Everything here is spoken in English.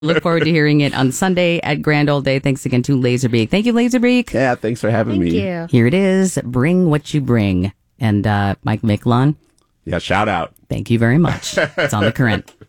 Look forward to hearing it on Sunday at Grand Old Day. Thanks again to Laserbeak. Thank you, Laserbeak. Yeah, thanks for having me. Thank you. Here it is. Bring what you bring. And Mike Micklon, Yeah, shout out. thank you very much. It's on the current.